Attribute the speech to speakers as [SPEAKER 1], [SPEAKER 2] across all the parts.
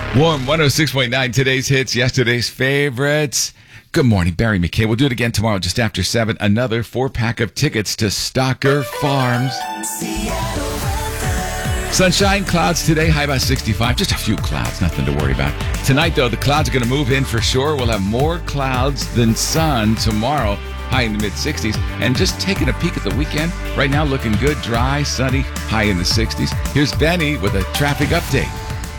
[SPEAKER 1] Warm 106.9, today's hits, yesterday's favorites. Good morning, Barry McKay. We'll do it again tomorrow just after 7. Another 4-pack of tickets to Stalker Farms. Sunshine, clouds today, high about 65. Just a few clouds, nothing to worry about. Tonight, though, the clouds are going to move in for sure. We'll have more clouds than sun tomorrow, high in the mid-60s. And just taking a peek at the weekend, right now looking good, dry, sunny, high in the 60s. Here's Benny with a traffic update.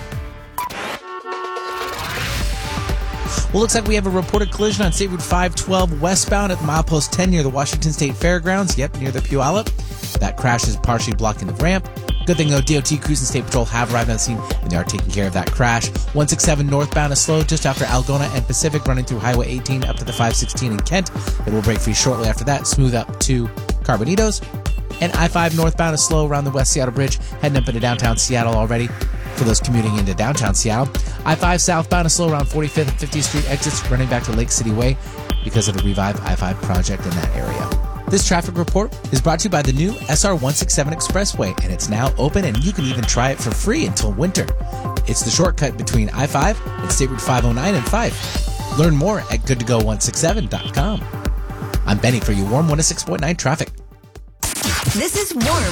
[SPEAKER 2] Well, looks like we have a reported collision on State Route 512 westbound at milepost 10 near the Washington State Fairgrounds. Yep, near the Puyallup. That crash is partially blocking the ramp. Good thing, though, DOT crews and State Patrol have arrived on the scene, and they are taking care of that crash. 167 northbound is slow just after Algona and Pacific, running through Highway 18 up to the 516 in Kent. It will break free shortly after that, smooth up to Carbonitos. And I-5 northbound is slow around the West Seattle Bridge, heading up into downtown Seattle already. For those commuting into downtown Seattle, I-5 southbound is slow around 45th and 50th Street exits, running back to Lake City Way because of the Revive I-5 project in that area. This traffic report is brought to you by the new SR-167 Expressway, and it's now open, and you can even try it for free until winter. It's the shortcut between I-5 and State Route 509 and 5. Learn more at goodtogo167.com. I'm Benny for your Warm 106.9 traffic.
[SPEAKER 3] This is Warm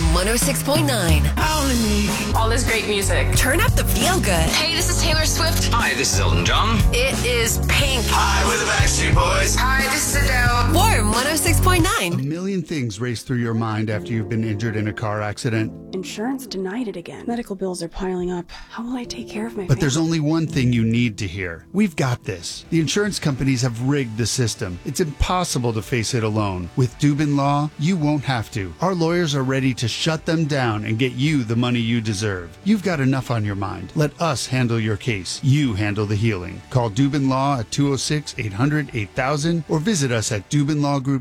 [SPEAKER 3] 106.9.
[SPEAKER 4] All this great music.
[SPEAKER 3] Turn up the feel good.
[SPEAKER 4] Hey, this is Taylor Swift.
[SPEAKER 5] Hi, this is Elton John.
[SPEAKER 4] It is Pink.
[SPEAKER 5] Hi, we're the Backstreet Boys.
[SPEAKER 4] Hi, this is Adele.
[SPEAKER 3] Warm 106.9.
[SPEAKER 6] A million things race through your mind after you've been injured in a car accident.
[SPEAKER 7] Insurance denied it again. Medical bills are piling up. How will I take care of my
[SPEAKER 6] But
[SPEAKER 7] family?
[SPEAKER 6] there's only one thing you need to hear. We've got this. The insurance companies have rigged the system. It's impossible to face it alone. With Dubin Law, you won't have to. Our lawyers are ready to shut them down and get you the money you deserve. You've got enough on your mind. Let us handle your case. You handle the healing. Call Dubin Law at 206-800-8000 or visit us at DubinLawGroup.com.